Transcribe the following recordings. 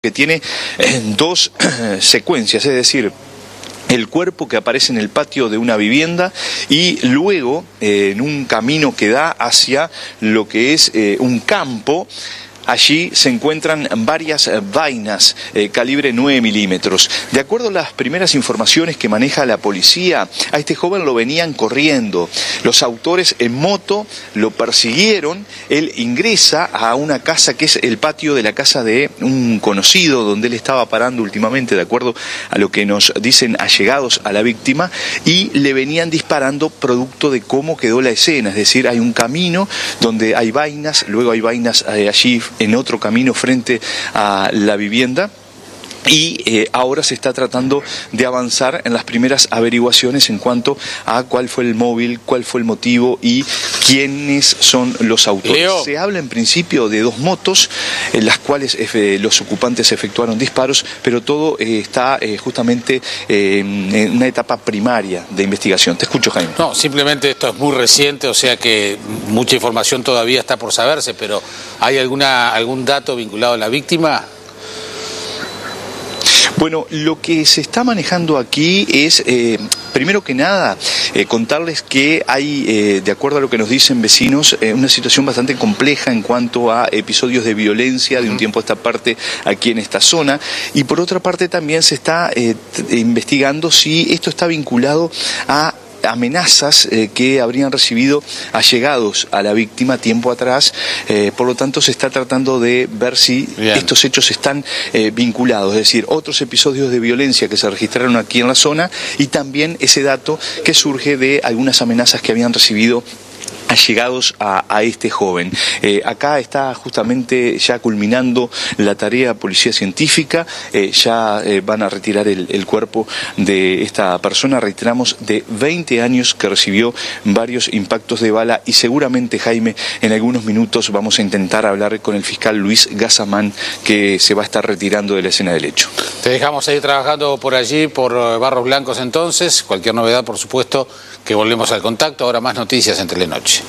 que tiene dos secuencias, es decir, el cuerpo que aparece en el patio de una vivienda y luego en un camino que da hacia lo que es un campo. Allí se encuentran varias vainas calibre 9 milímetros. De acuerdo a las primeras informaciones que maneja la policía, a este joven lo venían corriendo. Los autores en moto lo persiguieron. Él ingresa a una casa que es el patio de la casa de un conocido donde él estaba parando últimamente, de acuerdo a lo que nos dicen allegados a la víctima, y le venían disparando producto de cómo quedó la escena. Es decir, hay un camino donde hay vainas, luego hay vainas allí en otro camino frente a la vivienda. Y ahora se está tratando de avanzar en las primeras averiguaciones en cuanto a cuál fue el móvil, cuál fue el motivo y quiénes son los autores. Leo. Se habla en principio de dos motos en las cuales los ocupantes efectuaron disparos, pero todo está justamente en una etapa primaria de investigación. Te escucho, Jaime. No, simplemente esto es muy reciente, o sea que mucha información todavía está por saberse, pero ¿hay algún dato vinculado a la víctima? Bueno, lo que se está manejando aquí es, primero que nada, contarles que hay, de acuerdo a lo que nos dicen vecinos, una situación bastante compleja en cuanto a episodios de violencia de un tiempo a esta parte aquí en esta zona. Y por otra parte también se está investigando si esto está vinculado a amenazas que habrían recibido allegados a la víctima tiempo atrás, por lo tanto se está tratando de ver si estos hechos están vinculados, es decir, otros episodios de violencia que se registraron aquí en la zona y también ese dato que surge de algunas amenazas que habían recibido allegados a este joven. Acá está justamente ya culminando la tarea policía científica, ya van a retirar el cuerpo de esta persona, reiteramos, de 20 años que recibió varios impactos de bala y seguramente, Jaime, en algunos minutos vamos a intentar hablar con el fiscal Luis Gazamán, que se va a estar retirando de la escena del hecho. Te dejamos ahí trabajando por allí, por Barros Blancos entonces. Cualquier novedad, por supuesto, que volvemos al contacto. Ahora más noticias en Telenoche.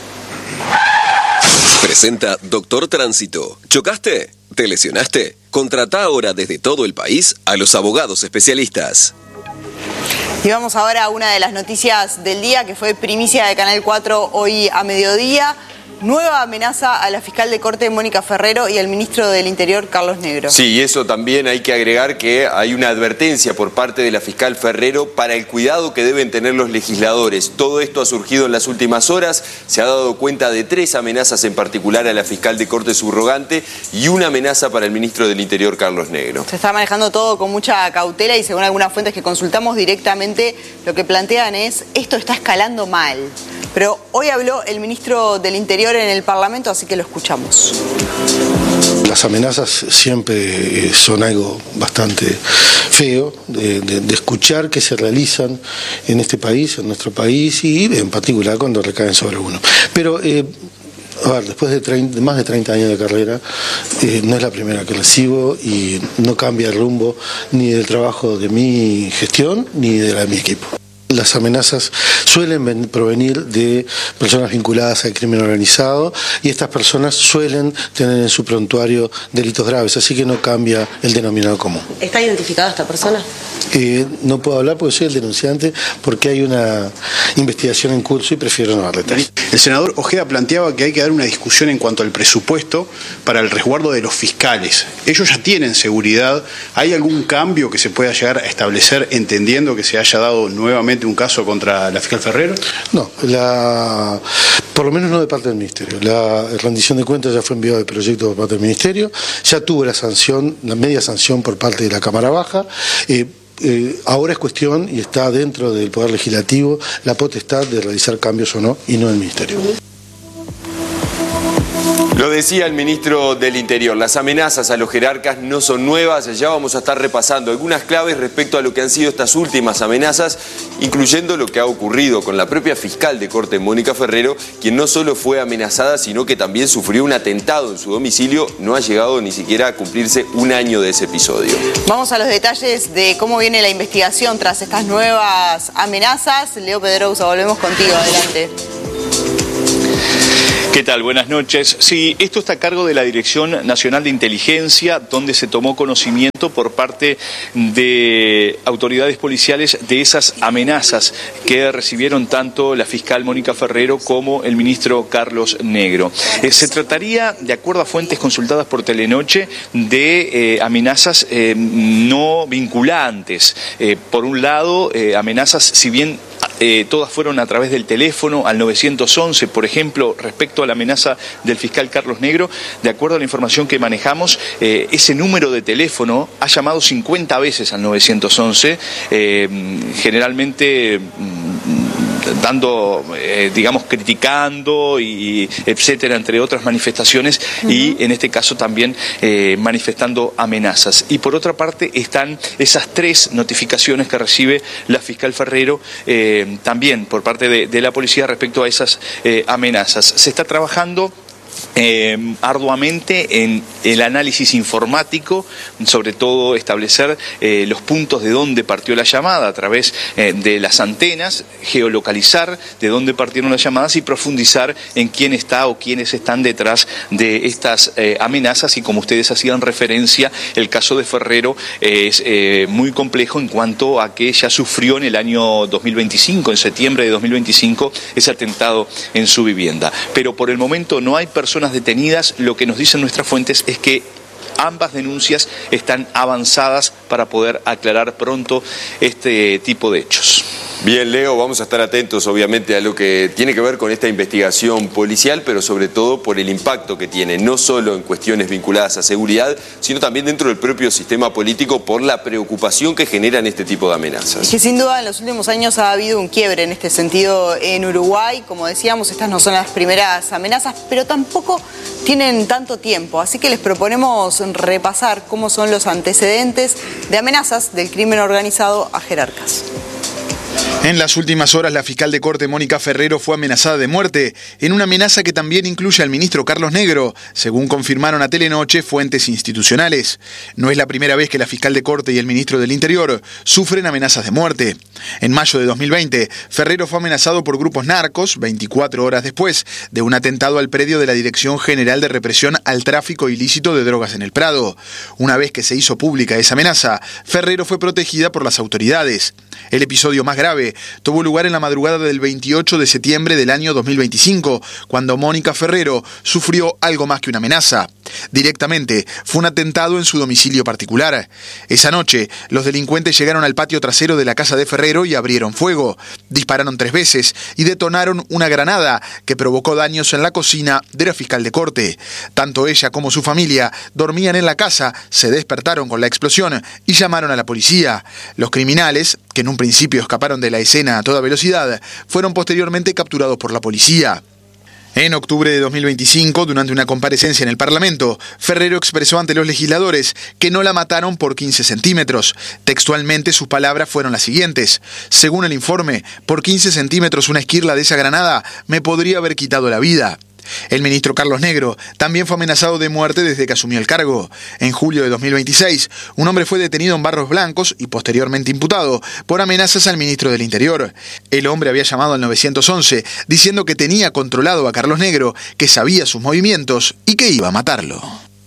Presenta Doctor Tránsito. ¿Chocaste? ¿Te lesionaste? Contratá ahora desde todo el país a los abogados especialistas. Y vamos ahora a una de las noticias del día que fue primicia de Canal 4 hoy a mediodía. Nueva amenaza a la fiscal de Corte Mónica Ferrero y al ministro del Interior Carlos Negro. Sí, y eso también hay que agregar que hay una advertencia por parte de la fiscal Ferrero para el cuidado que deben tener los legisladores. Todo esto ha surgido en las últimas horas, se ha dado cuenta de 3 amenazas en particular a la fiscal de Corte subrogante y una amenaza para el ministro del Interior Carlos Negro. Se está manejando todo con mucha cautela y según algunas fuentes que consultamos directamente, lo que plantean es, esto está escalando mal. Pero hoy habló el ministro del Interior en el Parlamento, así que lo escuchamos. Las amenazas siempre son algo bastante feo de escuchar que se realizan en este país, en nuestro país y en particular cuando recaen sobre uno. Pero, a ver, después de más de 30 años de carrera, no es la primera que recibo y no cambia el rumbo ni del trabajo de mi gestión ni de la de mi equipo. Las amenazas suelen provenir de personas vinculadas al crimen organizado y estas personas suelen tener en su prontuario delitos graves, así que no cambia el denominador común. ¿Está identificada esta persona? No puedo hablar porque soy el denunciante, porque hay una investigación en curso y prefiero no dar detalles. El senador Ojeda planteaba que hay que dar una discusión en cuanto al presupuesto para el resguardo de los fiscales. Ellos ya tienen seguridad. ¿Hay algún cambio que se pueda llegar a establecer entendiendo que se haya dado nuevamente un caso contra la fiscal Ferrero? No, por lo menos no de parte del Ministerio. La rendición de cuentas ya fue enviada de proyecto por parte del Ministerio, ya tuvo la sanción, la media sanción por parte de la Cámara Baja. Ahora es cuestión, y está dentro del Poder Legislativo, la potestad de realizar cambios o no, y no el Ministerio. Lo decía el ministro del Interior, las amenazas a los jerarcas no son nuevas, ya vamos a estar repasando algunas claves respecto a lo que han sido estas últimas amenazas, incluyendo lo que ha ocurrido con la propia fiscal de Corte, Mónica Ferrero, quien no solo fue amenazada, sino que también sufrió un atentado en su domicilio. No ha llegado ni siquiera a cumplirse un año de ese episodio. Vamos a los detalles de cómo viene la investigación tras estas nuevas amenazas. Leo Pedrosa, volvemos contigo, adelante. ¿Qué tal? Buenas noches. Sí, esto está a cargo de la Dirección Nacional de Inteligencia, donde se tomó conocimiento por parte de autoridades policiales de esas amenazas que recibieron tanto la fiscal Mónica Ferrero como el ministro Carlos Negro. Se trataría, de acuerdo a fuentes consultadas por Telenoche, de amenazas no vinculantes. Por un lado, amenazas, si bien todas fueron a través del teléfono al 911, por ejemplo, respecto a la amenaza del fiscal Carlos Negro, de acuerdo a la información que manejamos, ese número de teléfono ha llamado 50 veces al 911, generalmente dando, digamos, criticando y etcétera, entre otras manifestaciones, y en este caso también manifestando amenazas. Y por otra parte están esas 3 notificaciones que recibe la fiscal Ferrero también por parte de la policía respecto a esas amenazas. Se está trabajando arduamente en el análisis informático, sobre todo establecer los puntos de dónde partió la llamada a través de las antenas, geolocalizar de dónde partieron las llamadas y profundizar en quién está o quiénes están detrás de estas amenazas. Y como ustedes hacían referencia, el caso de Ferrero es muy complejo en cuanto a que ya sufrió en el año 2025, en septiembre de 2025, ese atentado en su vivienda. Pero por el momento no hay personas detenidas. Lo que nos dicen nuestras fuentes es que ambas denuncias están avanzadas para poder aclarar pronto este tipo de hechos. Bien, Leo, vamos a estar atentos obviamente a lo que tiene que ver con esta investigación policial, pero sobre todo por el impacto que tiene, no solo en cuestiones vinculadas a seguridad, sino también dentro del propio sistema político por la preocupación que generan este tipo de amenazas. Que sin duda en los últimos años ha habido un quiebre en este sentido en Uruguay. Como decíamos, estas no son las primeras amenazas, pero tampoco tienen tanto tiempo, así que les proponemos repasar cómo son los antecedentes de amenazas del crimen organizado a jerarcas. En las últimas horas, la fiscal de corte Mónica Ferrero fue amenazada de muerte, en una amenaza que también incluye al ministro Carlos Negro, según confirmaron a Telenoche fuentes institucionales. No es la primera vez que la fiscal de corte y el ministro del Interior sufren amenazas de muerte. En mayo de 2020, Ferrero fue amenazado por grupos narcos 24 horas después de un atentado al predio de la Dirección General de Represión al Tráfico Ilícito de Drogas en el Prado. Una vez que se hizo pública esa amenaza, Ferrero fue protegida por las autoridades. El episodio más grave tuvo lugar en la madrugada del 28 de septiembre del año 2025, cuando Mónica Ferrero sufrió algo más que una amenaza. Directamente, fue un atentado en su domicilio particular. Esa noche, los delincuentes llegaron al patio trasero de la casa de Ferrero y abrieron fuego. Dispararon 3 veces y detonaron una granada que provocó daños en la cocina de la fiscal de corte. Tanto ella como su familia dormían en la casa, se despertaron con la explosión y llamaron a la policía. Los criminales, que en un principio escaparon de la escena a toda velocidad, fueron posteriormente capturados por la policía. En octubre de 2025, durante una comparecencia en el Parlamento, Ferrero expresó ante los legisladores que no la mataron por 15 centímetros. Textualmente, sus palabras fueron las siguientes: según el informe, por 15 centímetros una esquirla de esa granada me podría haber quitado la vida. El ministro Carlos Negro también fue amenazado de muerte desde que asumió el cargo. En julio de 2026, un hombre fue detenido en Barros Blancos y posteriormente imputado por amenazas al ministro del Interior. El hombre había llamado al 911 diciendo que tenía controlado a Carlos Negro, que sabía sus movimientos y que iba a matarlo.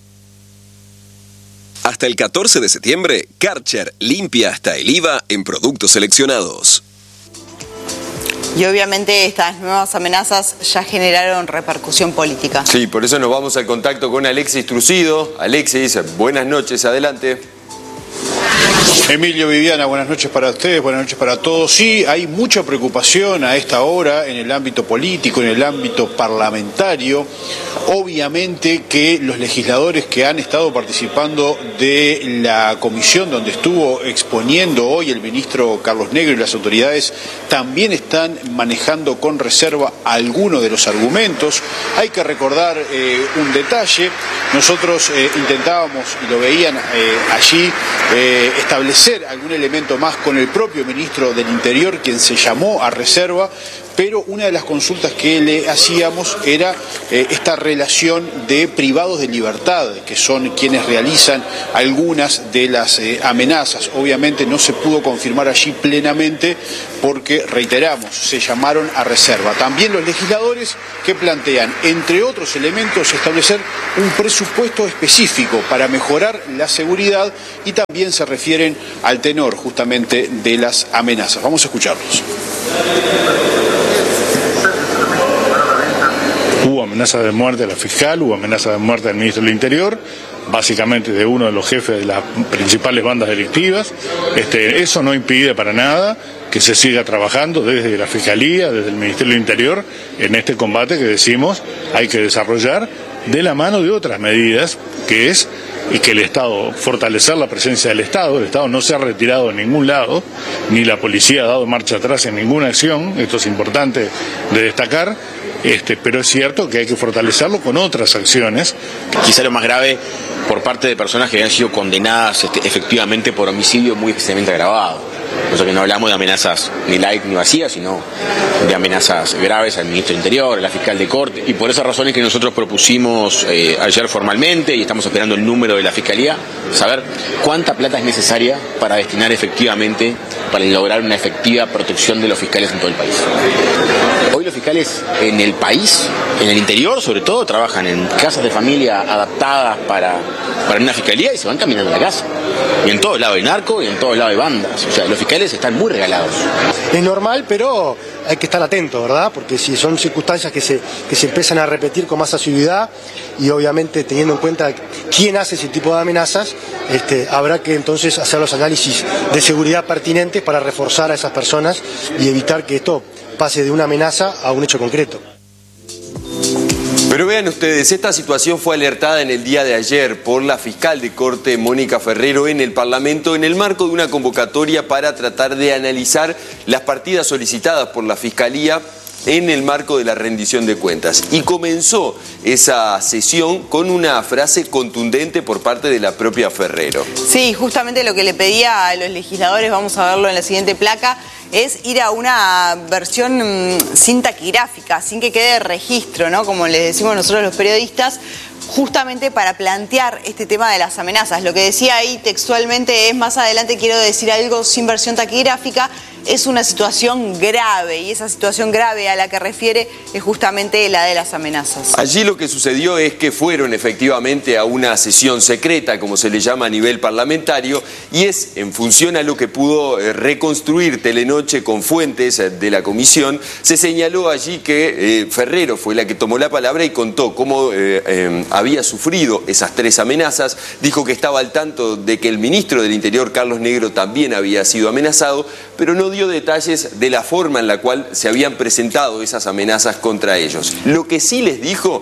Hasta el 14 de septiembre, Karcher limpia hasta el IVA en productos seleccionados. Y obviamente estas nuevas amenazas ya generaron repercusión política. Sí, por eso nos vamos al contacto con Alexis Trucido. Alexis, buenas noches, adelante. Emilio, Viviana, buenas noches para ustedes, buenas noches para todos. Sí, hay mucha preocupación a esta hora en el ámbito político, en el ámbito parlamentario. Obviamente que los legisladores que han estado participando de la comisión donde estuvo exponiendo hoy el ministro Carlos Negro y las autoridades también están manejando con reserva algunos de los argumentos. Hay que recordar un detalle. Nosotros intentábamos, y lo veían allí, establecer algún elemento más con el propio ministro del Interior, quien se llamó a reserva, pero una de las consultas que le hacíamos era esta relación de privados de libertad, que son quienes realizan algunas de las amenazas. Obviamente no se pudo confirmar allí plenamente porque, reiteramos, se llamaron a reserva. También los legisladores que plantean, entre otros elementos, establecer un presupuesto específico para mejorar la seguridad y también se refieren al tenor justamente de las amenazas. Vamos a escucharlos. Hubo amenazas de muerte de la fiscal, hubo amenazas de muerte del ministro del Interior, básicamente de uno de los jefes de las principales bandas delictivas. Eso no impide para nada que se siga trabajando desde la Fiscalía, desde el Ministerio del Interior, en este combate que decimos hay que desarrollar de la mano de otras medidas, que es y que el Estado, fortalecer la presencia del Estado. El Estado no se ha retirado en ningún lado, ni la policía ha dado marcha atrás en ninguna acción, esto es importante de destacar, pero es cierto que hay que fortalecerlo con otras acciones. Quizá lo más grave por parte de personas que habían sido condenadas efectivamente por homicidio muy especialmente agravado. O sea que no hablamos de amenazas ni light ni vacías, sino de amenazas graves al ministro del Interior, a la fiscal de corte. Y por esas razones que nosotros propusimos ayer formalmente, y estamos esperando el número de la Fiscalía, saber cuánta plata es necesaria para destinar efectivamente, para lograr una efectiva protección de los fiscales en todo el país. Hoy los fiscales en el país, en el interior sobre todo, trabajan en casas de familia adaptadas para una fiscalía y se van caminando a la casa. Y en todos lados hay narco y en todos lados hay bandas. O sea, los fiscales están muy regalados. Es normal, pero hay que estar atento, ¿verdad? Porque si son circunstancias que se empiezan a repetir con más asiduidad y obviamente teniendo en cuenta quién hace ese tipo de amenazas, habrá que entonces hacer los análisis de seguridad pertinentes para reforzar a esas personas y evitar que esto pase de una amenaza a un hecho concreto. Pero vean ustedes, esta situación fue alertada en el día de ayer por la fiscal de corte Mónica Ferrero en el Parlamento en el marco de una convocatoria para tratar de analizar las partidas solicitadas por la Fiscalía en el marco de la rendición de cuentas. Y comenzó esa sesión con una frase contundente por parte de la propia Ferrero. Sí, justamente lo que le pedía a los legisladores, vamos a verlo en la siguiente placa, es ir a una versión sin taquigráfica, sin que quede registro, ¿no? Como les decimos nosotros los periodistas, justamente para plantear este tema de las amenazas. Lo que decía ahí textualmente es: más adelante quiero decir algo sin versión taquigráfica. Es una situación grave, y esa situación grave a la que refiere es justamente la de las amenazas. Allí lo que sucedió es que fueron efectivamente a una sesión secreta, como se le llama a nivel parlamentario, y es en función a lo que pudo reconstruir Telenoche con fuentes de la comisión. Se señaló allí que Ferrero fue la que tomó la palabra y contó cómo había sufrido esas 3 amenazas. Dijo que estaba al tanto de que el ministro del Interior, Carlos Negro, también había sido amenazado, pero no dio detalles de la forma en la cual se habían presentado esas amenazas contra ellos. Lo que sí les dijo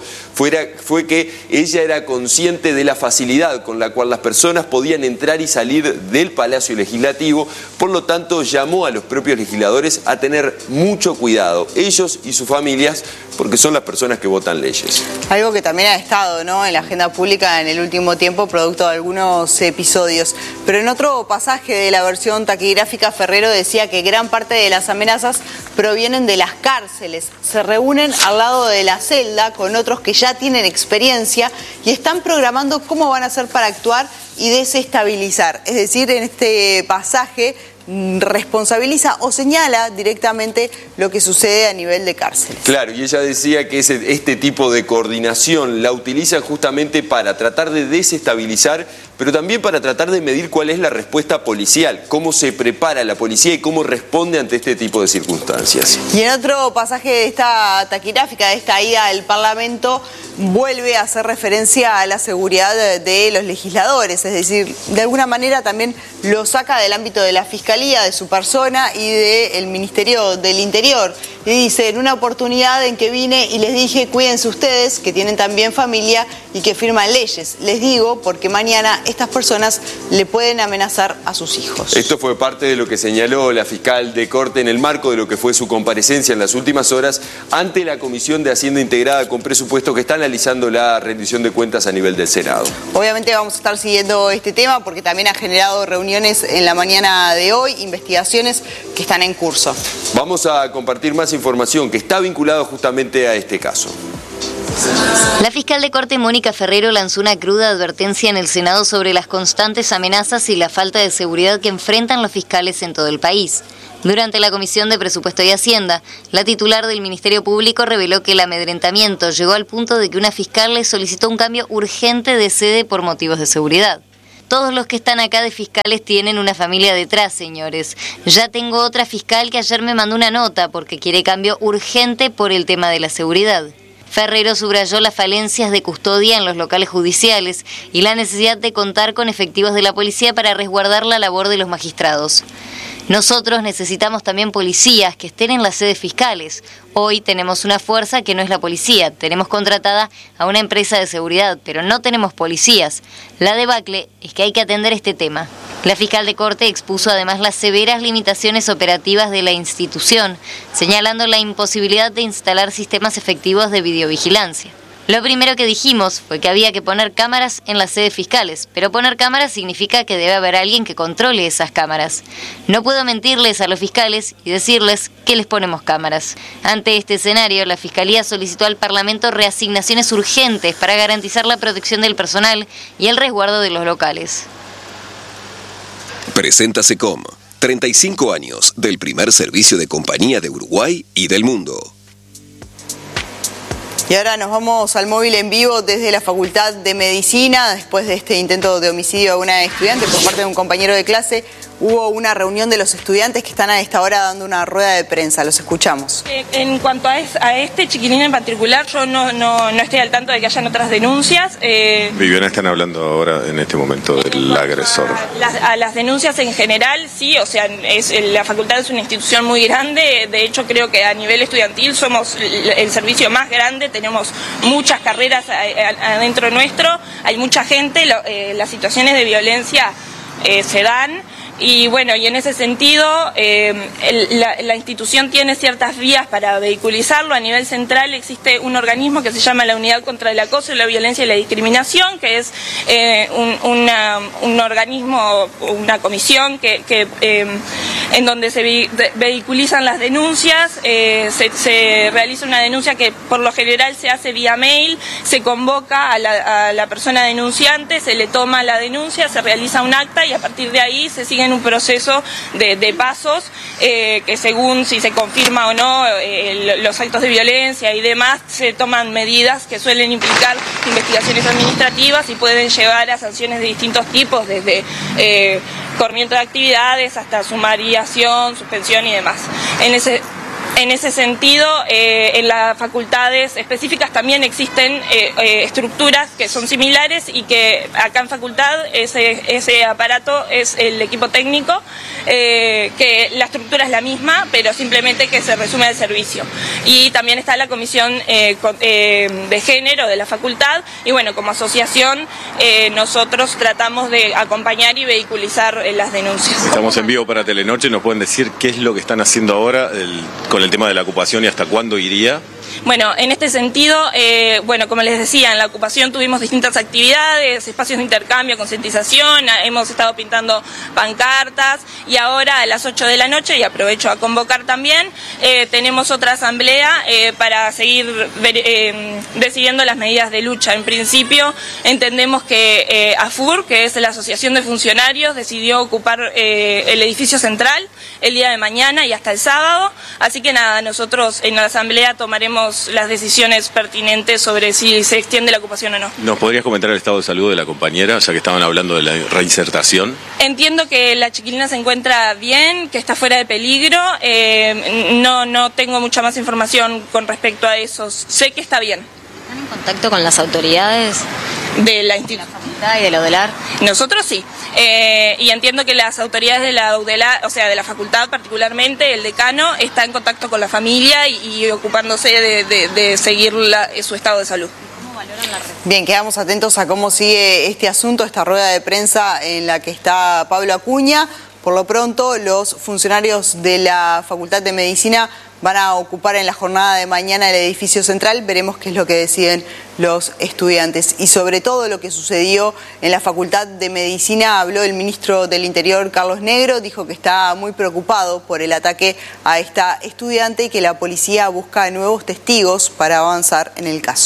fue que ella era consciente de la facilidad con la cual las personas podían entrar y salir del Palacio Legislativo, por lo tanto llamó a los propios legisladores a tener mucho cuidado, ellos y sus familias, porque son las personas que votan leyes. Algo que también ha estado, ¿no?, en la agenda pública en el último tiempo, producto de algunos episodios. Pero en otro pasaje de la versión taquigráfica, Ferrero decía que gran parte de las amenazas provienen de las cárceles. Se reúnen al lado de la celda con otros que ya tienen experiencia y están programando cómo van a hacer para actuar y desestabilizar. Es decir, en este pasaje responsabiliza o señala directamente lo que sucede a nivel de cárceles. Claro, y ella decía que este tipo de coordinación la utiliza justamente para tratar de desestabilizar, pero también para tratar de medir cuál es la respuesta policial, cómo se prepara la policía y cómo responde ante este tipo de circunstancias. Y en otro pasaje de esta taquigráfica, de esta ida al Parlamento, vuelve a hacer referencia a la seguridad de los legisladores, es decir, de alguna manera también lo saca del ámbito de la Fiscalía, de su persona y del Ministerio del Interior. Y dice: en una oportunidad en que vine y les dije, cuídense ustedes, que tienen también familia y que firman leyes. Les digo porque mañana estas personas le pueden amenazar a sus hijos. Esto fue parte de lo que señaló la fiscal de Corte en el marco de lo que fue su comparecencia en las últimas horas ante la Comisión de Hacienda Integrada con Presupuesto que está analizando la rendición de cuentas a nivel del Senado. Obviamente vamos a estar siguiendo este tema porque también ha generado reuniones en la mañana de hoy, investigaciones que están en curso. Vamos a compartir más información que está vinculada justamente a este caso. La fiscal de Corte Mónica Ferrero lanzó una cruda advertencia en el Senado sobre las constantes amenazas y la falta de seguridad que enfrentan los fiscales en todo el país. Durante la Comisión de Presupuesto y Hacienda, la titular del Ministerio Público reveló que el amedrentamiento llegó al punto de que una fiscal le solicitó un cambio urgente de sede por motivos de seguridad. Todos los que están acá de fiscales tienen una familia detrás, señores. Ya tengo otra fiscal que ayer me mandó una nota porque quiere cambio urgente por el tema de la seguridad. Ferrero subrayó las falencias de custodia en los locales judiciales y la necesidad de contar con efectivos de la policía para resguardar la labor de los magistrados. Nosotros necesitamos también policías que estén en las sedes fiscales. Hoy tenemos una fuerza que no es la policía. Tenemos contratada a una empresa de seguridad, pero no tenemos policías. La debacle es que hay que atender este tema. La fiscal de Corte expuso además las severas limitaciones operativas de la institución, señalando la imposibilidad de instalar sistemas efectivos de videovigilancia. Lo primero que dijimos fue que había que poner cámaras en las sedes fiscales, pero poner cámaras significa que debe haber alguien que controle esas cámaras. No puedo mentirles a los fiscales y decirles que les ponemos cámaras. Ante este escenario, la Fiscalía solicitó al Parlamento reasignaciones urgentes para garantizar la protección del personal y el resguardo de los locales. Presenta SECOM, 35 años del primer servicio de compañía de Uruguay y del mundo. Y ahora nos vamos al móvil en vivo desde la Facultad de Medicina. Después de este intento de homicidio a una estudiante por parte de un compañero de clase, hubo una reunión de los estudiantes que están a esta hora dando una rueda de prensa. Los escuchamos. En cuanto a este chiquilín en particular, yo no estoy al tanto de que hayan otras denuncias. Viviana, están hablando ahora en este momento del agresor. A las denuncias en general, sí, o sea, la facultad es una institución muy grande. De hecho, creo que a nivel estudiantil somos el servicio más grande. Tenemos muchas carreras adentro nuestro, hay mucha gente, las situaciones de violencia se dan. Y bueno, y en ese sentido, la institución tiene ciertas vías para vehiculizarlo. A nivel central existe un organismo que se llama la Unidad contra el Acoso, la Violencia y la Discriminación, que es un organismo, una comisión en donde se vehiculizan las denuncias, se realiza una denuncia que por lo general se hace vía mail, se convoca a la persona denunciante, se le toma la denuncia, se realiza un acta y a partir de ahí se sigue en un proceso de pasos que según si se confirma o no los actos de violencia y demás, se toman medidas que suelen implicar investigaciones administrativas y pueden llevar a sanciones de distintos tipos, desde corrimiento de actividades hasta sumariación, suspensión y demás. En ese sentido, en las facultades específicas también existen estructuras que son similares y que acá en facultad ese aparato es el equipo técnico, que la estructura es la misma, pero simplemente que se resume al servicio. Y también está la comisión de género de la facultad y bueno, como asociación nosotros tratamos de acompañar y vehiculizar las denuncias. Estamos en vivo para Telenoche, ¿nos pueden decir qué es lo que están haciendo ahora con el tema de la ocupación y hasta cuándo iría? Bueno, en este sentido, bueno, como les decía, en la ocupación tuvimos distintas actividades, espacios de intercambio, concientización, hemos estado pintando pancartas y ahora a las 8 de la noche, y aprovecho a convocar también, tenemos otra asamblea para seguir decidiendo las medidas de lucha. En principio, entendemos que AFUR, que es la Asociación de Funcionarios, decidió ocupar el edificio central el día de mañana y hasta el sábado, así que nada, nosotros en la asamblea tomaremos las decisiones pertinentes sobre si se extiende la ocupación o no. ¿Nos podrías comentar el estado de salud de la compañera, ya que estaban hablando de la reinsertación? Entiendo que la chiquilina se encuentra bien, que está fuera de peligro, no tengo mucha más información con respecto a eso, sé que está bien. ¿Están en contacto con las autoridades de la facultad y de la UDELAR? Nosotros sí, y entiendo que las autoridades de la UDELAR, o sea, de la facultad particularmente, el decano, está en contacto con la familia y ocupándose de seguir su estado de salud. ¿Cómo Bien, quedamos atentos a cómo sigue este asunto, esta rueda de prensa en la que está Pablo Acuña. Por lo pronto, los funcionarios de la Facultad de Medicina van a ocupar en la jornada de mañana el edificio central. Veremos qué es lo que deciden los estudiantes. Y sobre todo lo que sucedió en la Facultad de Medicina, habló el ministro del Interior, Carlos Negro, dijo que está muy preocupado por el ataque a esta estudiante y que la policía busca nuevos testigos para avanzar en el caso.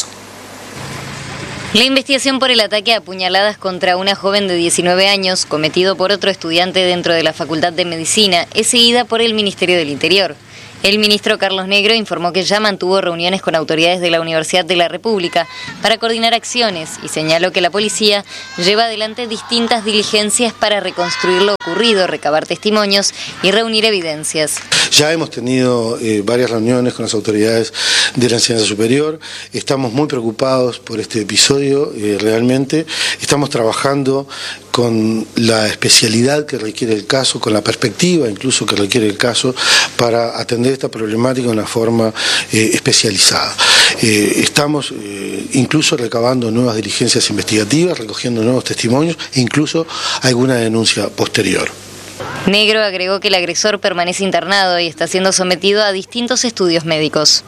La investigación por el ataque a puñaladas contra una joven de 19 años, cometido por otro estudiante dentro de la Facultad de Medicina, es seguida por el Ministerio del Interior. El ministro Carlos Negro informó que ya mantuvo reuniones con autoridades de la Universidad de la República para coordinar acciones y señaló que la policía lleva adelante distintas diligencias para reconstruir lo ocurrido, recabar testimonios y reunir evidencias. Ya hemos tenido varias reuniones con las autoridades de la enseñanza superior, estamos muy preocupados por este episodio, realmente estamos trabajando con la especialidad que requiere el caso, con la perspectiva incluso que requiere el caso para atender esta problemática de una forma especializada. Estamos incluso recabando nuevas diligencias investigativas, recogiendo nuevos testimonios e incluso alguna denuncia posterior. Negro agregó que el agresor permanece internado y está siendo sometido a distintos estudios médicos.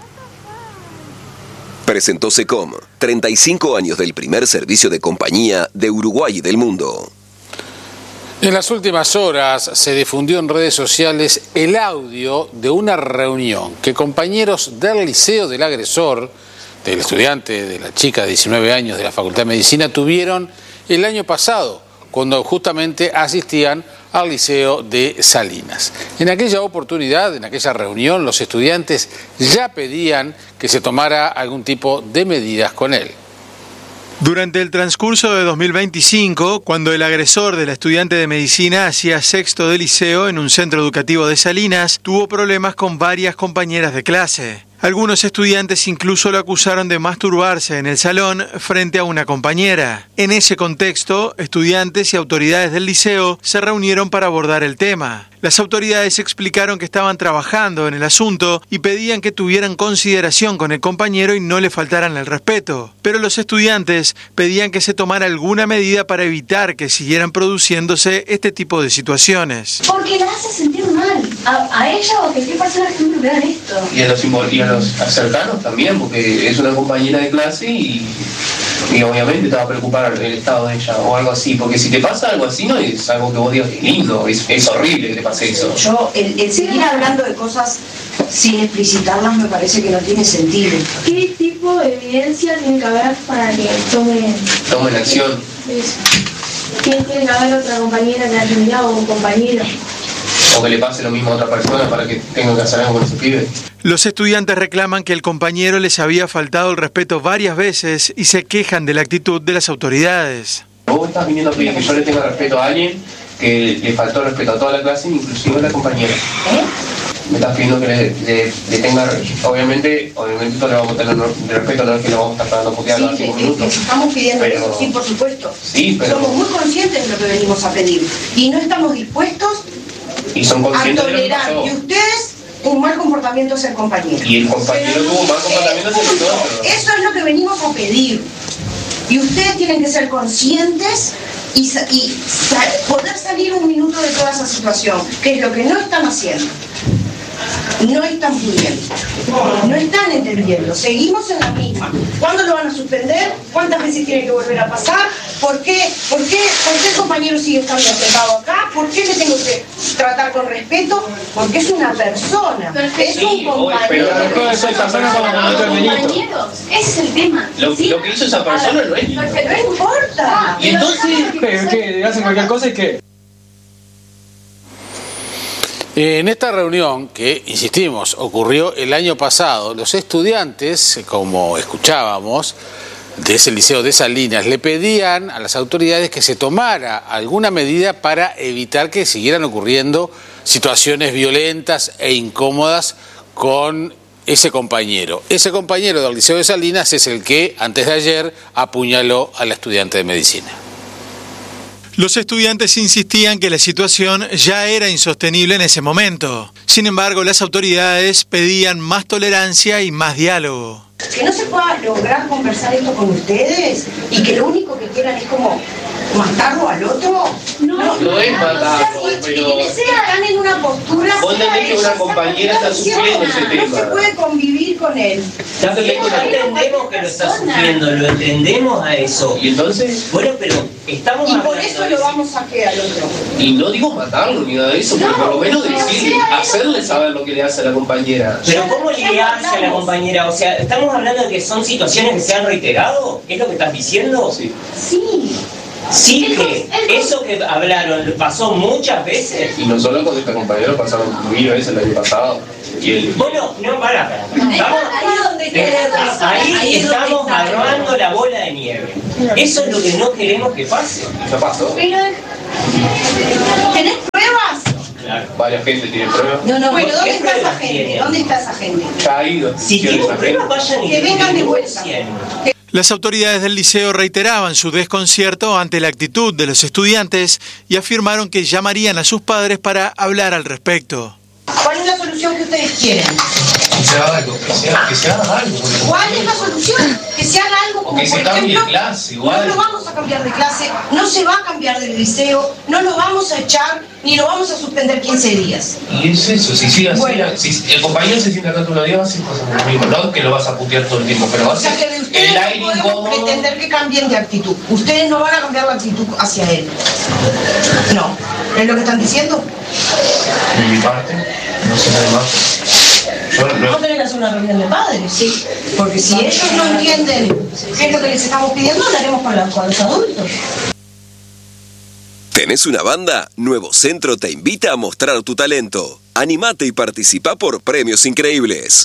Presentó SECOM, 35 años del primer servicio de compañía de Uruguay y del mundo. En las últimas horas se difundió en redes sociales el audio de una reunión que compañeros del liceo del agresor, del estudiante, de la chica de 19 años de la Facultad de Medicina, tuvieron el año pasado, cuando justamente asistían al liceo de Salinas. En aquella oportunidad, en aquella reunión, los estudiantes ya pedían que se tomara algún tipo de medidas con él. Durante el transcurso de 2025, cuando el agresor de la estudiante de medicina hacía sexto de liceo en un centro educativo de Salinas, tuvo problemas con varias compañeras de clase. Algunos estudiantes incluso lo acusaron de masturbarse en el salón frente a una compañera. En ese contexto, estudiantes y autoridades del liceo se reunieron para abordar el tema. Las autoridades explicaron que estaban trabajando en el asunto y pedían que tuvieran consideración con el compañero y no le faltaran el respeto. Pero los estudiantes pedían que se tomara alguna medida para evitar que siguieran produciéndose este tipo de situaciones. Porque la hace sentir mal, a ella o a cualquier persona que me vean esto. Y a los cercanos también, porque es una compañera de clase y obviamente te va a preocupar el estado de ella o algo así, porque si te pasa algo así no es algo que vos digas que es lindo, es horrible que te pase eso. Yo, el seguir hablando de cosas sin explicitarlas me parece que no tiene sentido. ¿Qué tipo de evidencia tiene que haber para que tomen acción? ¿Quién tiene que haber otra compañera que haya mirado o un compañero? O que le pase lo mismo a otra persona para que tengan que hacer algo con ese pibe. Los estudiantes reclaman que el compañero les había faltado el respeto varias veces y se quejan de la actitud de las autoridades. Vos estás viniendo a pedir que yo le tenga respeto a alguien que le faltó respeto a toda la clase, inclusive a la compañera. Me estás pidiendo que le tenga, obviamente todos le vamos a tener respeto, no es que le vamos a estar pagando puteando a 5 minutos. Estamos pidiendo pero, eso, sí, por supuesto. Sí, pero somos muy conscientes de lo que venimos a pedir y no estamos dispuestos y son conscientes a tolerar de lo que pasó. Y ustedes un mal comportamiento hacia el compañero. Y el compañero tuvo un mal comportamiento hacia nosotros. Eso es lo que venimos a pedir. Y ustedes tienen que ser conscientes y poder salir un minuto de toda esa situación, que es lo que no están haciendo. No están pudiendo, no están entendiendo, seguimos en la misma. ¿Cuándo lo van a suspender? ¿Cuántas veces tiene que volver a pasar? ¿Por qué el compañero sigue estando sentado acá? ¿Por qué le tengo que tratar con respeto? Porque es una persona, es un compañero. Pero esa persona ese es el tema. Lo que hizo esa persona no es lindo. Pero no importa. Y entonces, ¿qué? ¿Hacen cualquier cosa y qué? En esta reunión, que, insistimos, ocurrió el año pasado, los estudiantes, como escuchábamos, de ese liceo de Salinas, le pedían a las autoridades que se tomara alguna medida para evitar que siguieran ocurriendo situaciones violentas e incómodas con ese compañero. Ese compañero del liceo de Salinas es el que, antes de ayer, apuñaló a la estudiante de medicina. Los estudiantes insistían que la situación ya era insostenible en ese momento. Sin embargo, las autoridades pedían más tolerancia y más diálogo. Que no se pueda lograr conversar esto con ustedes y que lo único que quieran es como matarlo al otro. No es matarlo, pero... Y están en una postura... Vos entendés que una compañera está sufriendo ese tema. No se puede convivir con él. Ya, pero entendemos que lo está sufriendo, lo entendemos a eso. ¿Y entonces? Bueno, pero estamos... Y por eso lo vamos a quedar al otro. Y no digo matarlo ni nada de eso, pero por lo menos decirle, hacerle saber lo que le hace a la compañera. Pero ¿cómo le hace a la compañera? O sea, ¿estamos hablando de que son situaciones que se han reiterado? ¿Es lo que estás diciendo? Sí. Sí. Sí, que eso que hablaron pasó muchas veces. Y no solo con esta compañera, pasaron 1000 veces el año pasado. Y el... Bueno, no, para. Ahí estamos armando la bola de nieve. Eso es lo que no queremos que pase. ¿Ya pasó? ¿Tenés pruebas? Claro, varias gente tiene pruebas. No, bueno, ¿dónde está esa gente? ¿Dónde está esa gente? Ya ha ido. Si tienen pruebas, vayan y que vengan de vuelta. Las autoridades del liceo reiteraban su desconcierto ante la actitud de los estudiantes y afirmaron que llamarían a sus padres para hablar al respecto. ¿Cuál es la solución que ustedes quieren? Que se haga algo, que se haga algo. ¿Cuál es la solución? Que se haga algo como, o que se cambie de clase, igual. No lo vamos a cambiar de clase, no se va a cambiar del liceo, no lo vamos a echar, ni lo vamos a suspender 15 días. Y es eso, si sigue así, bueno. Si el compañero se siente acá todos los días, va a hacer cosas lo mismo. No que lo vas a putear todo el tiempo, pero va a ser el aire no podemos pretender que cambien de actitud. Ustedes no van a cambiar la actitud hacia él. No. ¿Es lo que están diciendo? De mi parte, no sé nada más. Vamos a tener que hacer una reunión de padres, sí. Porque si ellos no entienden qué es lo que les estamos pidiendo, lo haremos con los adultos. ¿Tenés una banda? Nuevo Centro te invita a mostrar tu talento. Animate y participa por premios increíbles.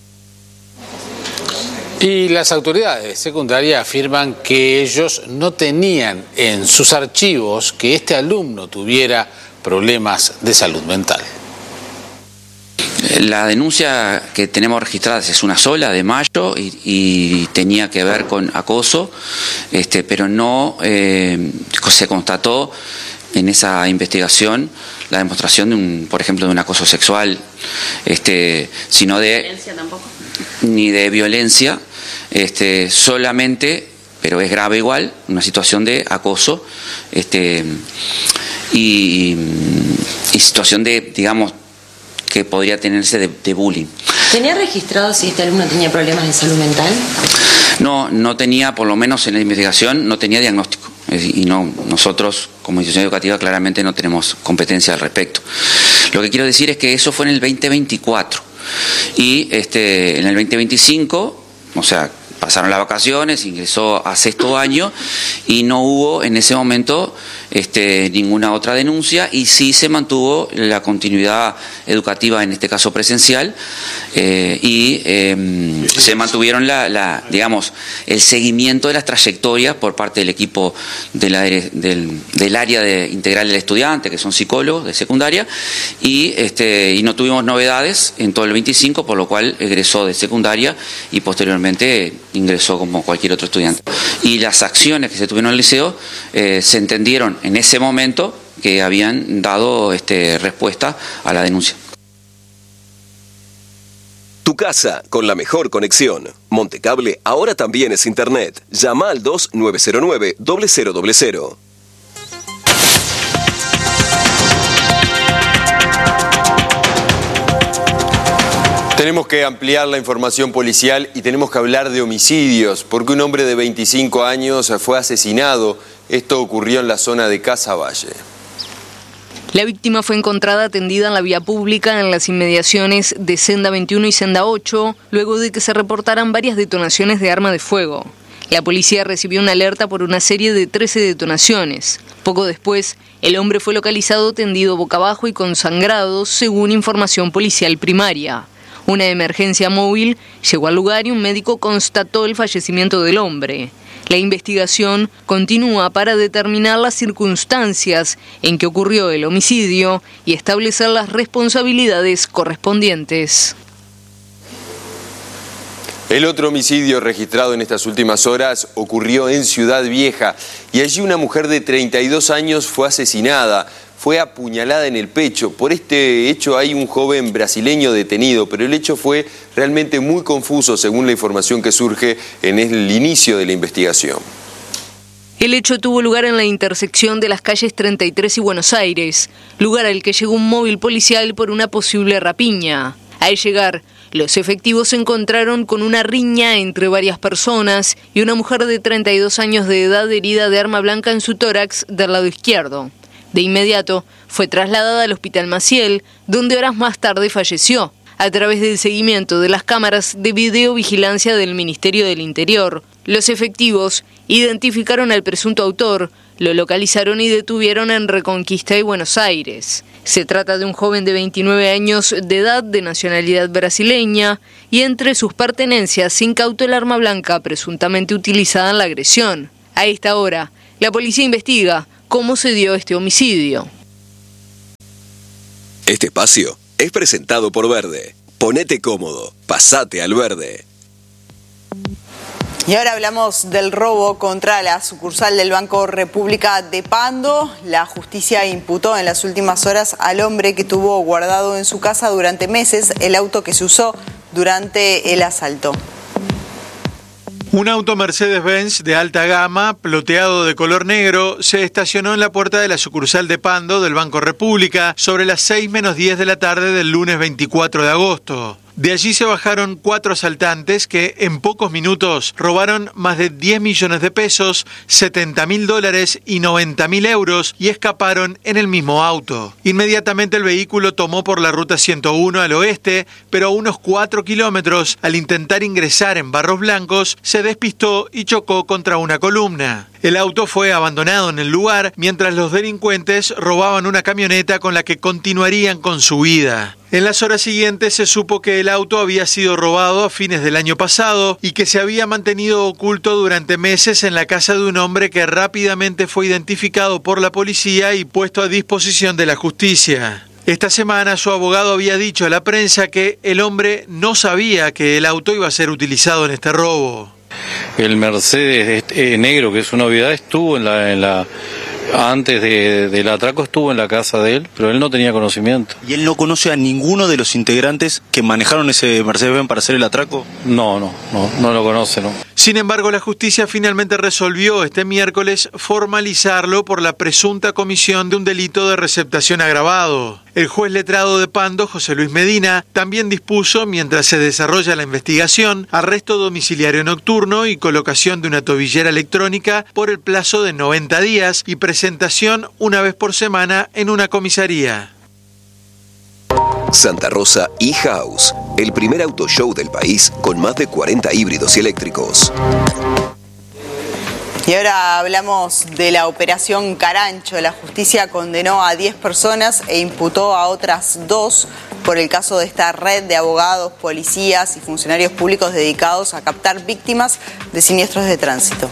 Y las autoridades de secundaria afirman que ellos no tenían en sus archivos que este alumno tuviera problemas de salud mental. La denuncia que tenemos registrada es una sola, de mayo, y tenía que ver con acoso, pero no se constató en esa investigación la demostración por ejemplo, de un acoso sexual, sino de... ¿Violencia tampoco? Ni de violencia, solamente, pero es grave igual, una situación de acoso, y situación de, digamos, que podría tenerse de bullying. ¿Tenía registrado si este alumno tenía problemas de salud mental? No tenía, por lo menos en la investigación, no tenía diagnóstico. Y nosotros, como institución educativa, claramente no tenemos competencia al respecto. Lo que quiero decir es que eso fue en el 2024. Y en el 2025, o sea, pasaron las vacaciones, ingresó a 6º año y no hubo en ese momento ninguna otra denuncia, y sí se mantuvo la continuidad educativa, en este caso presencial, y se mantuvieron digamos, el seguimiento de las trayectorias por parte del equipo del área integral del estudiante, que son psicólogos de secundaria, y no tuvimos novedades en todo el 25, por lo cual egresó de secundaria y posteriormente ingresó como cualquier otro estudiante. Y las acciones que se tuvieron en el liceo se entendieron en ese momento que habían dado respuesta a la denuncia. Tu casa con la mejor conexión. Montecable ahora también es internet. Llama al 2909-0000. Tenemos que ampliar la información policial y tenemos que hablar de homicidios, porque un hombre de 25 años fue asesinado. Esto ocurrió en la zona de Casaballe. La víctima fue encontrada tendida en la vía pública en las inmediaciones de Senda 21 y Senda 8, luego de que se reportaran varias detonaciones de arma de fuego. La policía recibió una alerta por una serie de 13 detonaciones. Poco después, el hombre fue localizado tendido boca abajo y con sangrados, según información policial primaria. Una emergencia móvil llegó al lugar y un médico constató el fallecimiento del hombre. La investigación continúa para determinar las circunstancias en que ocurrió el homicidio y establecer las responsabilidades correspondientes. El otro homicidio registrado en estas últimas horas ocurrió en Ciudad Vieja y allí una mujer de 32 años fue asesinada. fue apuñalada en el pecho. Por este hecho hay un joven brasileño detenido, pero el hecho fue realmente muy confuso según la información que surge en el inicio de la investigación. El hecho tuvo lugar en la intersección de las calles 33 y Buenos Aires, lugar al que llegó un móvil policial por una posible rapiña. Al llegar, los efectivos se encontraron con una riña entre varias personas y una mujer de 32 años de edad herida de arma blanca en su tórax del lado izquierdo. De inmediato, fue trasladada al Hospital Maciel, donde horas más tarde falleció. A través del seguimiento de las cámaras de videovigilancia del Ministerio del Interior, los efectivos identificaron al presunto autor, lo localizaron y detuvieron en Reconquista y Buenos Aires. Se trata de un joven de 29 años de edad, de nacionalidad brasileña, y entre sus pertenencias se incautó el arma blanca presuntamente utilizada en la agresión. A esta hora, la policía investiga cómo se dio este homicidio. Este espacio es presentado por Verde. Ponete cómodo, pasate al Verde. Y ahora hablamos del robo contra la sucursal del Banco República de Pando. La justicia imputó en las últimas horas al hombre que tuvo guardado en su casa durante meses el auto que se usó durante el asalto. Un auto Mercedes-Benz de alta gama, ploteado de color negro, se estacionó en la puerta de la sucursal de Pando del Banco República sobre las 6 menos 10 de la tarde del lunes 24 de agosto. De allí se bajaron 4 asaltantes que en pocos minutos robaron más de 10 millones de pesos, $70.000 y 90.000 euros y escaparon en el mismo auto. Inmediatamente el vehículo tomó por la ruta 101 al oeste, pero a unos 4 kilómetros, al intentar ingresar en Barros Blancos, se despistó y chocó contra una columna. El auto fue abandonado en el lugar mientras los delincuentes robaban una camioneta con la que continuarían con su huida. En las horas siguientes se supo que el auto había sido robado a fines del año pasado y que se había mantenido oculto durante meses en la casa de un hombre que rápidamente fue identificado por la policía y puesto a disposición de la justicia. Esta semana su abogado había dicho a la prensa que el hombre no sabía que el auto iba a ser utilizado en este robo. El Mercedes negro, que es una obviedad, estuvo antes del atraco estuvo en la casa de él, pero él no tenía conocimiento. ¿Y él no conoce a ninguno de los integrantes que manejaron ese Mercedes-Benz para hacer el atraco? No lo conoce, no. Sin embargo, la justicia finalmente resolvió este miércoles formalizarlo por la presunta comisión de un delito de receptación agravado. El juez letrado de Pando, José Luis Medina, también dispuso, mientras se desarrolla la investigación, arresto domiciliario nocturno y colocación de una tobillera electrónica por el plazo de 90 días y presentación una vez por semana en una comisaría. Santa Rosa e-House, el primer auto show del país con más de 40 híbridos y eléctricos. Y ahora hablamos de la operación Carancho. La justicia condenó a 10 personas e imputó a otras 2 por el caso de esta red de abogados, policías y funcionarios públicos dedicados a captar víctimas de siniestros de tránsito.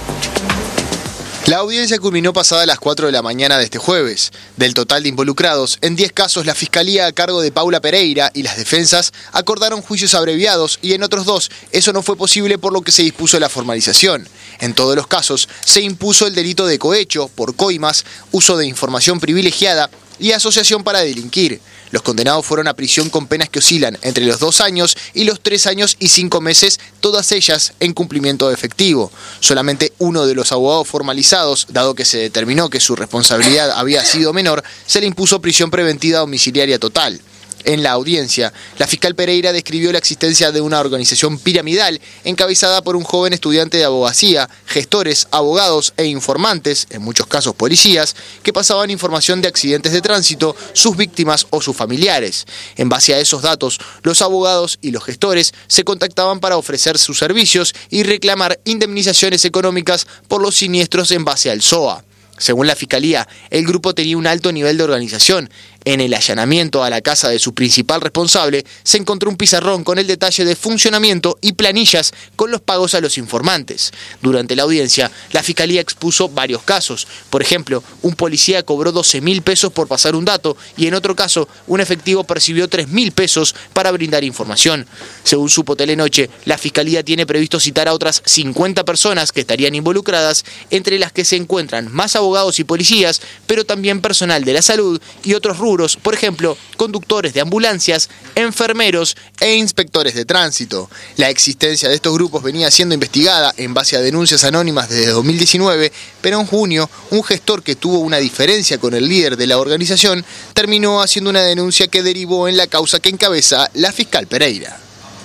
La audiencia culminó pasada las 4 de la mañana de este jueves. Del total de involucrados, en 10 casos la Fiscalía a cargo de Paula Pereira y las defensas acordaron juicios abreviados y en otros 2 eso no fue posible por lo que se dispuso la formalización. En todos los casos se impuso el delito de cohecho por coimas, uso de información privilegiada y asociación para delinquir. Los condenados fueron a prisión con penas que oscilan entre los 2 años y los 3 años y 5 meses, todas ellas en cumplimiento efectivo. Solamente uno de los abogados formalizados, dado que se determinó que su responsabilidad había sido menor, se le impuso prisión preventiva domiciliaria total. En la audiencia, la fiscal Pereira describió la existencia de una organización piramidal encabezada por un joven estudiante de abogacía, gestores, abogados e informantes, en muchos casos policías, que pasaban información de accidentes de tránsito, sus víctimas o sus familiares. En base a esos datos, los abogados y los gestores se contactaban para ofrecer sus servicios y reclamar indemnizaciones económicas por los siniestros en base al SOA. Según la Fiscalía, el grupo tenía un alto nivel de organización. En el allanamiento a la casa de su principal responsable se encontró un pizarrón con el detalle de funcionamiento y planillas con los pagos a los informantes. Durante la audiencia, la Fiscalía expuso varios casos. Por ejemplo, un policía cobró 12.000 pesos por pasar un dato y en otro caso, un efectivo percibió 3.000 pesos para brindar información. Según supo Telenoche, la Fiscalía tiene previsto citar a otras 50 personas que estarían involucradas, entre las que se encuentran más abogados y policías, pero también personal de la salud y otros rubros, por ejemplo, conductores de ambulancias, enfermeros e inspectores de tránsito. La existencia de estos grupos venía siendo investigada en base a denuncias anónimas desde 2019, pero en junio, un gestor que tuvo una diferencia con el líder de la organización terminó haciendo una denuncia que derivó en la causa que encabeza la fiscal Pereira.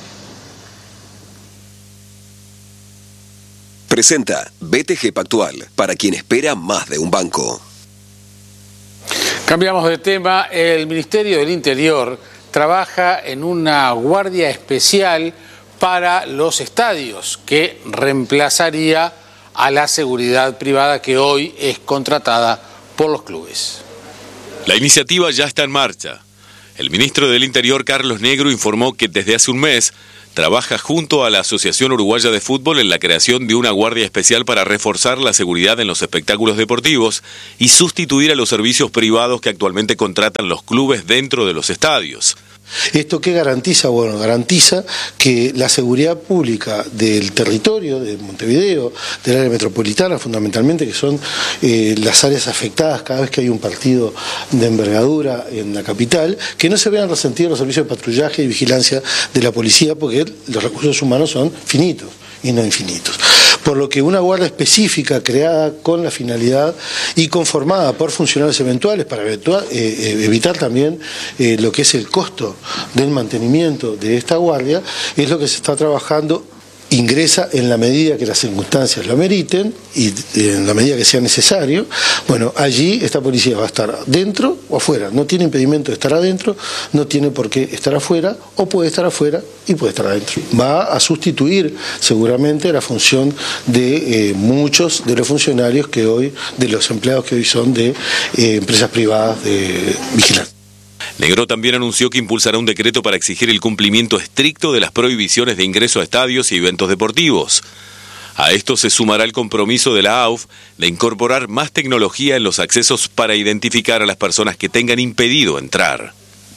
Presenta BTG Pactual, para quien espera más de un banco. Cambiamos de tema. El Ministerio del Interior trabaja en una guardia especial para los estadios que reemplazaría a la seguridad privada que hoy es contratada por los clubes. La iniciativa ya está en marcha. El ministro del Interior, Carlos Negro, informó que desde hace un mes trabaja junto a la Asociación Uruguaya de Fútbol en la creación de una guardia especial para reforzar la seguridad en los espectáculos deportivos y sustituir a los servicios privados que actualmente contratan los clubes dentro de los estadios. ¿Esto qué garantiza? Bueno, garantiza que la seguridad pública del territorio de Montevideo, del área metropolitana fundamentalmente, que son las áreas afectadas cada vez que hay un partido de envergadura en la capital, que no se vean resentidos los servicios de patrullaje y vigilancia de la policía, porque los recursos humanos son finitos y no infinitos. Por lo que una guardia específica creada con la finalidad y conformada por funcionarios eventuales para evitar también lo que es el costo del mantenimiento de esta guardia, es lo que se está trabajando. Ingresa en la medida que las circunstancias lo ameriten y en la medida que sea necesario. Bueno, allí esta policía va a estar dentro o afuera. No tiene impedimento de estar adentro, no tiene por qué estar afuera, o puede estar afuera y puede estar adentro. Va a sustituir seguramente la función de muchos de los funcionarios que hoy, de los empleados que hoy son de empresas privadas de vigilancia. Negro también anunció que impulsará un decreto para exigir el cumplimiento estricto de las prohibiciones de ingreso a estadios y eventos deportivos. A esto se sumará el compromiso de la AUF de incorporar más tecnología en los accesos para identificar a las personas que tengan impedido entrar.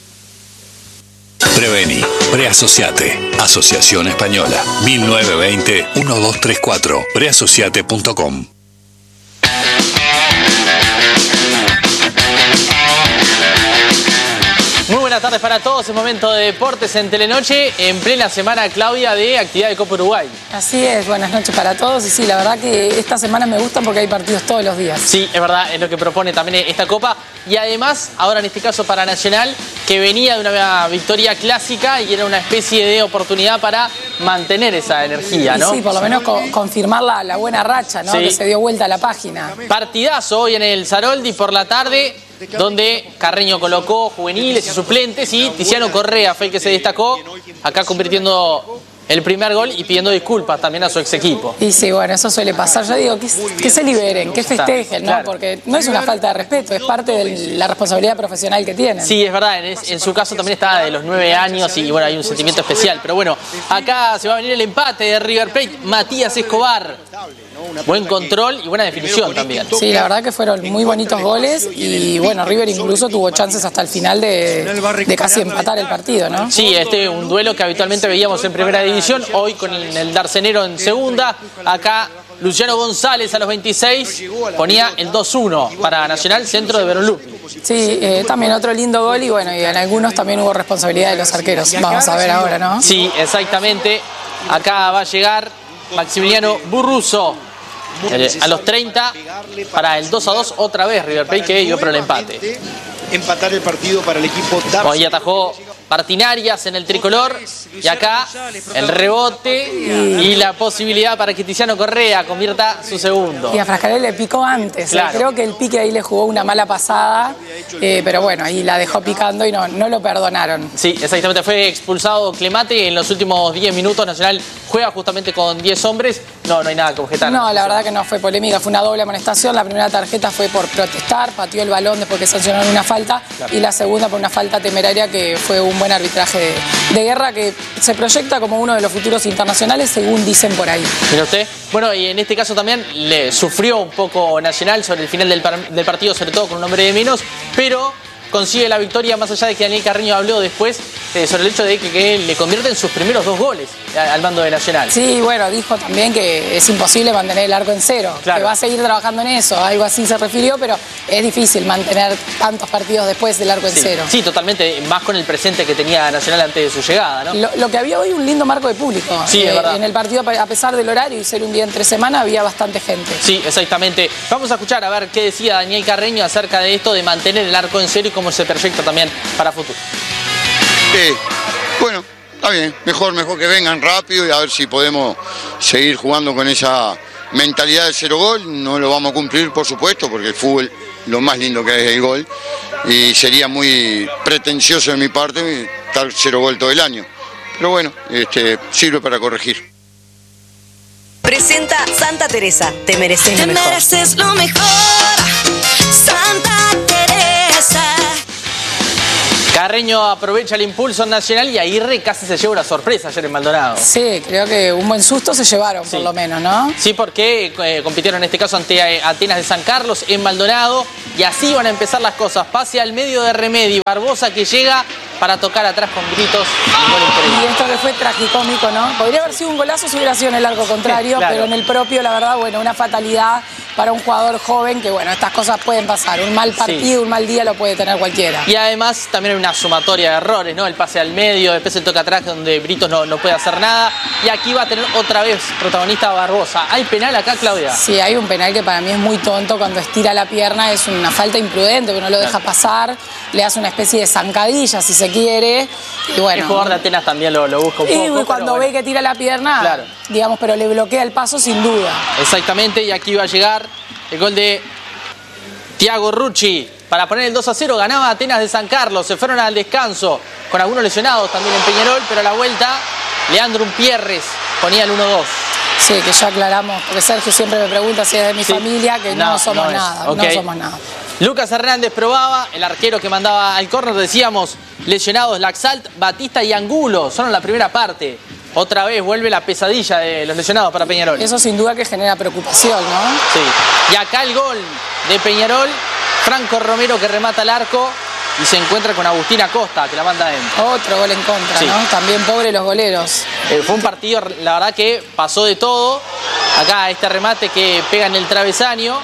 Preveni, Preasociate, Asociación Española, 1920-1234, preasociate.com. Muy buenas tardes para todos, es momento de deportes en Telenoche, en plena semana, Claudia, de actividad de Copa Uruguay. Así es, buenas noches para todos y sí, la verdad que esta semana me gustan porque hay partidos todos los días. Sí, es verdad, es lo que propone también esta Copa y además, ahora en este caso para Nacional, que venía de una victoria clásica y era una especie de oportunidad para mantener esa energía, ¿no? Sí, por lo menos confirmar la buena racha, ¿no? Sí. Que se dio vuelta a la página. Partidazo hoy en el Saroldi por la tarde, donde Carreño colocó juveniles y suplentes y Tiziano Correa fue el que se destacó, acá convirtiendo el primer gol y pidiendo disculpas también a su ex equipo. Y sí, bueno, eso suele pasar. Yo digo que se liberen, que festejen, ¿no? Claro. Porque no es una falta de respeto, es parte de la responsabilidad profesional que tienen. Sí, es verdad, en su caso también está de los 9 años y bueno, hay un sentimiento especial. Pero bueno, acá se va a venir el empate de River Plate, Matías Escobar. Buen control y buena definición también. Sí, la verdad que fueron muy bonitos goles y bueno, River incluso tuvo chances hasta el final de casi empatar el partido, ¿no? Sí, un duelo que habitualmente veíamos en primera división, hoy con el Darcenero en segunda, acá Luciano González a los 26 ponía el 2-1 para Nacional, centro de Verón Lupi. Sí, también otro lindo gol y bueno, y en algunos también hubo responsabilidad de los arqueros. Vamos a ver ahora, ¿no? Sí, exactamente, acá va a llegar Maximiliano Burruso a los 30 para el 2-2 otra vez River Plate que dio por el empate. Empatar el partido para el equipo Hoy atajó Partinarias en el tricolor, y acá el rebote y la posibilidad para que Tiziano Correa convierta su segundo. Y a Frascarelli le picó antes, claro. Creo que el pique ahí le jugó una mala pasada, pero bueno, ahí la dejó picando y no lo perdonaron. Sí, exactamente, fue expulsado Clemate en los últimos 10 minutos. Nacional juega justamente con 10 hombres, no hay nada que objetar. No, la verdad que no fue polémica, fue una doble amonestación. La primera tarjeta fue por protestar, pateó el balón después que sancionaron una falta, claro. Y la segunda por una falta temeraria, que fue un buen arbitraje de Guerra, que se proyecta como uno de los futuros internacionales, según dicen por ahí. Mira usted, bueno, y en este caso también le sufrió un poco Nacional sobre el final del partido, sobre todo con un hombre de menos, pero consigue la victoria, más allá de que Daniel Carreño habló después sobre el hecho de que le convierte en sus primeros 2 goles al mando de Nacional. Sí, bueno, dijo también que es imposible mantener el arco en cero, claro. Que va a seguir trabajando en eso, algo así se refirió, pero es difícil mantener tantos partidos después del arco en cero. Sí, totalmente, más con el presente que tenía Nacional antes de su llegada, ¿no? Lo que había hoy, un lindo marco de público. Sí, es verdad. En el partido, a pesar del horario y ser un día entre semana, había bastante gente. Sí, exactamente. Vamos a escuchar a ver qué decía Daniel Carreño acerca de esto de mantener el arco en cero y cómo se proyecta también para futuro. Bueno, está bien, mejor que vengan rápido y a ver si podemos seguir jugando con esa mentalidad de 0 gol. No lo vamos a cumplir, por supuesto, porque el fútbol, lo más lindo que es el gol, y sería muy pretencioso de mi parte estar 0 gol todo el año. Pero bueno, sirve para corregir. Presenta Santa Teresa, te mereces lo mejor. Te mereces lo mejor, Santa Teresa. Carreño aprovecha el impulso nacional y Aguirre casi se lleva una sorpresa ayer en Maldonado. Sí, creo que un buen susto se llevaron, por lo menos, ¿no? Sí, porque compitieron en este caso ante Atenas de San Carlos en Maldonado, y así van a empezar las cosas. Pase al medio de Remedi, Barbosa que llega para tocar atrás con gritos. Y esto que fue tragicómico, ¿no? Podría haber sido un golazo si hubiera sido en el arco contrario, claro. Pero en el propio, la verdad, bueno, una fatalidad para un jugador joven, que bueno, estas cosas pueden pasar. Un mal partido, un mal día lo puede tener cualquiera. Y además también hay una sumatoria de errores, ¿no? El pase al medio, después el toque atrás donde Britos no puede hacer nada. Y aquí va a tener otra vez protagonista Barbosa. ¿Hay penal acá, Claudia? Sí, hay un penal que para mí es muy tonto. Cuando estira la pierna es una falta imprudente, pero no lo deja pasar. Le hace una especie de zancadilla, si se quiere. Y bueno, el jugador de Atenas también lo busca un poco. Y cuando ve que tira la pierna, claro, digamos, pero le bloquea el paso sin duda. Exactamente, y aquí va a llegar el gol de Thiago Rucci para poner el 2-0. Ganaba Atenas de San Carlos, se fueron al descanso con algunos lesionados también en Peñarol, pero a la vuelta Leandro Umpierres ponía el 1-2. Sí, que ya aclaramos, porque Sergio siempre me pregunta si es de mi familia, que no somos nada, okay. No somos nada. Lucas Hernández probaba, el arquero que mandaba al córner, decíamos, lesionados Laxalt, Batista y Angulo, son en la primera parte. Otra vez vuelve la pesadilla de los lesionados para Peñarol. Eso sin duda que genera preocupación, ¿no? Sí. Y acá el gol de Peñarol, Franco Romero que remata el arco y se encuentra con Agustín Acosta, que la manda adentro. Otro gol en contra, sí, ¿no? También pobre los goleros. Fue un partido, la verdad que pasó de todo. Acá este remate que pega en el travesaño.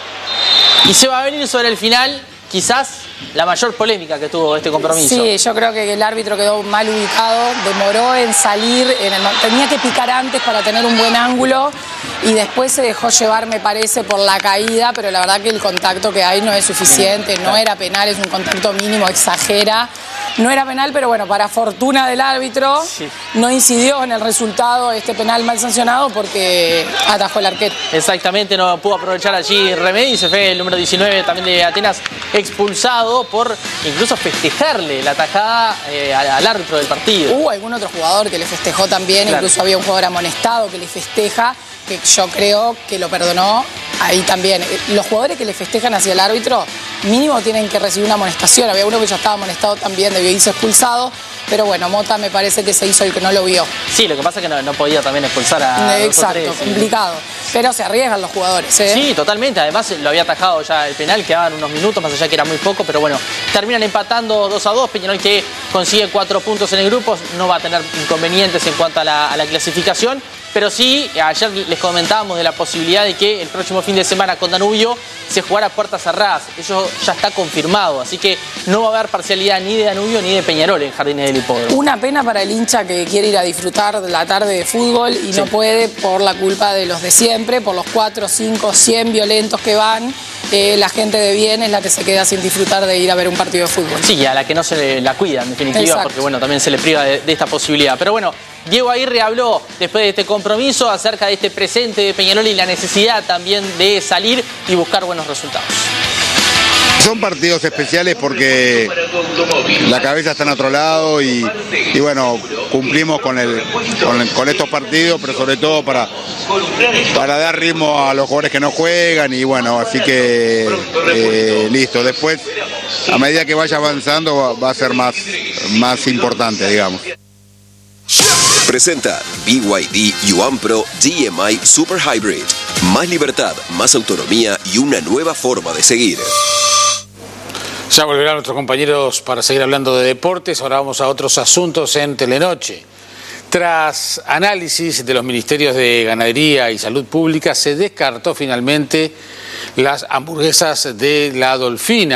Y se va a venir sobre el final, quizás, la mayor polémica que tuvo este compromiso. Sí, yo creo que el árbitro quedó mal ubicado, demoró en salir, tenía que picar antes para tener un buen ángulo y después se dejó llevar, me parece, por la caída, pero la verdad que el contacto que hay no es suficiente, no era penal, es un contacto mínimo, exagera. No era penal, pero bueno, para fortuna del árbitro, sí, no incidió en el resultado este penal mal sancionado porque atajó el arquero. Exactamente, no pudo aprovechar allí Remedi, se fue el número 19 también de Atenas expulsado por incluso festejarle la atajada al árbitro del partido. Hubo algún otro jugador que le festejó también, claro, incluso había un jugador amonestado que le festeja, que yo creo que lo perdonó. Ahí también, los jugadores que le festejan hacia el árbitro, mínimo tienen que recibir una amonestación. Había uno que ya estaba amonestado también, debió irse expulsado. Pero bueno, Mota me parece que se hizo el que no lo vio. Sí, lo que pasa es que no podía también expulsar a exacto, dos o tres, complicado. Pero se arriesgan los jugadores, ¿eh? Sí, totalmente. Además lo había atajado ya el penal, quedaban unos minutos, más allá que era muy poco. Pero bueno, terminan empatando 2-2. Peñarol que consigue 4 puntos en el grupo, no va a tener inconvenientes en cuanto a la clasificación. Pero sí, ayer les comentábamos de la posibilidad de que el próximo fin de semana con Danubio se jugara a puertas cerradas. Eso ya está confirmado, así que no va a haber parcialidad ni de Danubio ni de Peñarol en Jardines del Hipódromo. Una pena para el hincha que quiere ir a disfrutar de la tarde de fútbol y sí, no puede por la culpa de los de siempre, por los 4, 5, 100 violentos que van la gente de bien es la que se queda sin disfrutar de ir a ver un partido de fútbol. Sí, y a la que no se la cuida, en definitiva, Exacto. porque bueno, también se le priva de esta posibilidad. Pero bueno, Diego Aguirre habló después de este compromiso acerca de este presente de Peñarol y la necesidad también de salir y buscar buenos resultados. Son partidos especiales porque la cabeza está en otro lado y bueno, cumplimos con estos partidos, pero sobre todo para dar ritmo a los jugadores que no juegan y bueno, así que listo. Después, a medida que vaya avanzando, va a ser más importante, digamos. Presenta BYD Yuan Pro DMI Super Hybrid. Más libertad, más autonomía y una nueva forma de seguir. Ya volverán nuestros compañeros para seguir hablando de deportes. Ahora vamos a otros asuntos en Telenoche. Tras análisis de los ministerios de Ganadería y Salud Pública, se descartó finalmente las hamburguesas de La Dolfina.